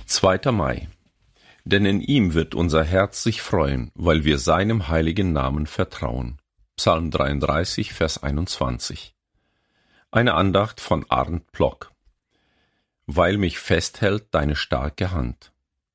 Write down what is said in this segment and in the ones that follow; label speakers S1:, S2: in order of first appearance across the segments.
S1: 2. Mai. Denn in ihm wird unser Herz sich freuen, weil wir seinem heiligen Namen vertrauen. Psalm 33, Vers 21. Eine Andacht von Arndt Plock. Weil mich festhält deine starke Hand.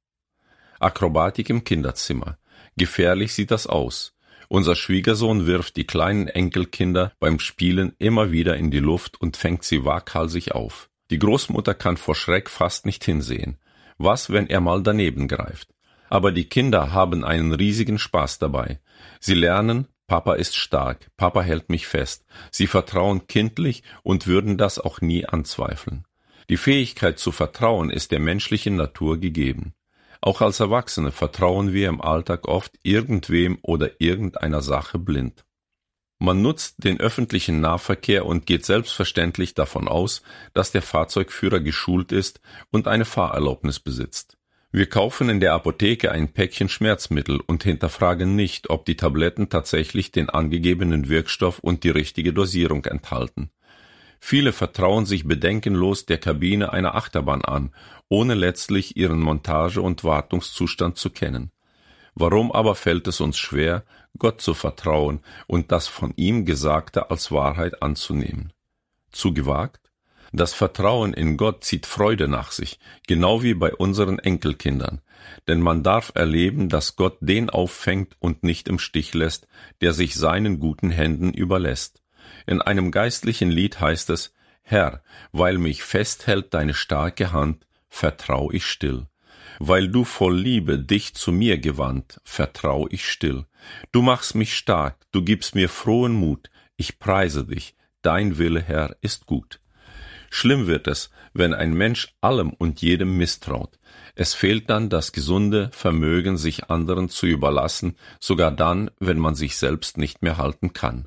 S1: Akrobatik im Kinderzimmer. Gefährlich sieht das aus. Unser Schwiegersohn wirft die kleinen Enkelkinder beim Spielen immer wieder in die Luft und fängt sie waghalsig auf. Die Großmutter kann vor Schreck fast nicht hinsehen. Was, wenn er mal daneben greift? Aber die Kinder haben einen riesigen Spaß dabei. Sie lernen, Papa ist stark, Papa hält mich fest. Sie vertrauen kindlich und würden das auch nie anzweifeln. Die Fähigkeit zu vertrauen ist der menschlichen Natur gegeben. Auch als Erwachsene vertrauen wir im Alltag oft irgendwem oder irgendeiner Sache blind. Man nutzt den öffentlichen Nahverkehr und geht selbstverständlich davon aus, dass der Fahrzeugführer geschult ist und eine Fahrerlaubnis besitzt. Wir kaufen in der Apotheke ein Päckchen Schmerzmittel und hinterfragen nicht, ob die Tabletten tatsächlich den angegebenen Wirkstoff und die richtige Dosierung enthalten. Viele vertrauen sich bedenkenlos der Kabine einer Achterbahn an, ohne letztlich ihren Montage- und Wartungszustand zu kennen. Warum aber fällt es uns schwer, Gott zu vertrauen und das von ihm Gesagte als Wahrheit anzunehmen? Zu gewagt? Das Vertrauen in Gott zieht Freude nach sich, genau wie bei unseren Enkelkindern. Denn man darf erleben, dass Gott den auffängt und nicht im Stich lässt, der sich seinen guten Händen überlässt. In einem geistlichen Lied heißt es: Herr, weil mich festhält deine starke Hand, vertrau ich still. Weil du voll Liebe dich zu mir gewandt, vertrau ich still. Du machst mich stark, du gibst mir frohen Mut, ich preise dich, dein Wille, Herr, ist gut. Schlimm wird es, wenn ein Mensch allem und jedem misstraut. Es fehlt dann das gesunde Vermögen, sich anderen zu überlassen, sogar dann, wenn man sich selbst nicht mehr halten kann.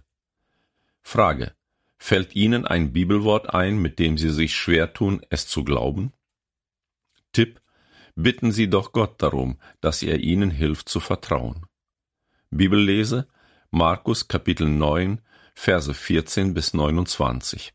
S1: Frage: Fällt Ihnen ein Bibelwort ein, mit dem Sie sich schwer tun, es zu glauben? Tipp: Bitten Sie doch Gott darum, dass er Ihnen hilft zu vertrauen. Bibellese: Markus Kapitel 9, Verse 14 bis 29.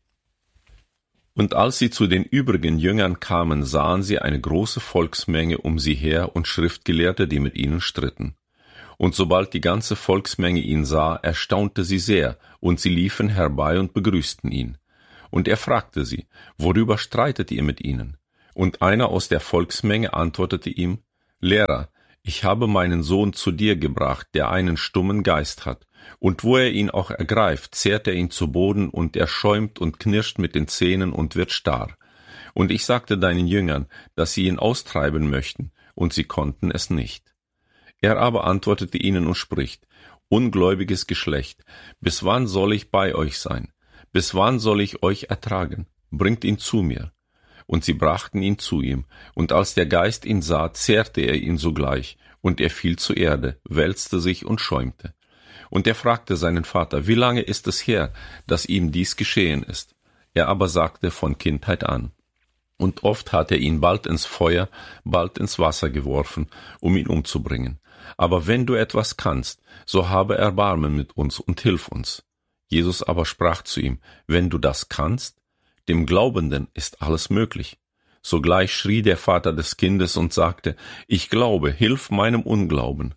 S1: Und als sie zu den übrigen Jüngern kamen, sahen sie eine große Volksmenge um sie her und Schriftgelehrte, die mit ihnen stritten. Und sobald die ganze Volksmenge ihn sah, erstaunte sie sehr, und sie liefen herbei und begrüßten ihn. Und er fragte sie: Worüber streitet ihr mit ihnen? Und einer aus der Volksmenge antwortete ihm: Lehrer, ich habe meinen Sohn zu dir gebracht, der einen stummen Geist hat. Und wo er ihn auch ergreift, zerrt er ihn zu Boden, und er schäumt und knirscht mit den Zähnen und wird starr. Und ich sagte deinen Jüngern, dass sie ihn austreiben möchten, und sie konnten es nicht. Er aber antwortete ihnen und spricht: Ungläubiges Geschlecht, bis wann soll ich bei euch sein? Bis wann soll ich euch ertragen? Bringt ihn zu mir. Und sie brachten ihn zu ihm, und als der Geist ihn sah, zerrte er ihn sogleich, und er fiel zur Erde, wälzte sich und schäumte. Und er fragte seinen Vater: Wie lange ist es her, dass ihm dies geschehen ist? Er aber sagte: Von Kindheit an. Und oft hat er ihn bald ins Feuer, bald ins Wasser geworfen, um ihn umzubringen. Aber wenn du etwas kannst, so habe Erbarmen mit uns und hilf uns. Jesus aber sprach zu ihm: Wenn du das kannst, dem Glaubenden ist alles möglich. Sogleich schrie der Vater des Kindes und sagte: Ich glaube, hilf meinem Unglauben.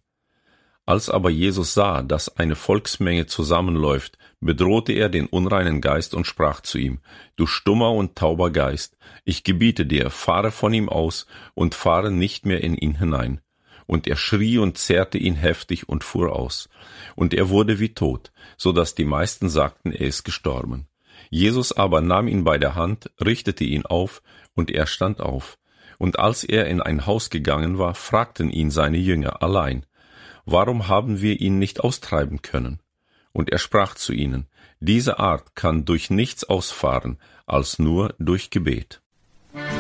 S1: Als aber Jesus sah, dass eine Volksmenge zusammenläuft, bedrohte er den unreinen Geist und sprach zu ihm: Du stummer und tauber Geist, ich gebiete dir, fahre von ihm aus und fahre nicht mehr in ihn hinein. Und er schrie und zerrte ihn heftig und fuhr aus. Und er wurde wie tot, so dass die meisten sagten, er ist gestorben. Jesus aber nahm ihn bei der Hand, richtete ihn auf, und er stand auf. Und als er in ein Haus gegangen war, fragten ihn seine Jünger allein: Warum haben wir ihn nicht austreiben können? Und er sprach zu ihnen: Diese Art kann durch nichts ausfahren, als nur durch Gebet.